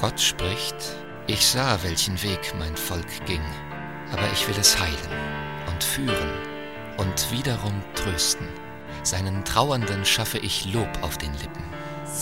Gott spricht: Ich sah, welchen Weg mein Volk ging, aber ich will es heilen und führen und wiederum trösten. Seinen Trauernden schaffe ich Lob auf den Lippen.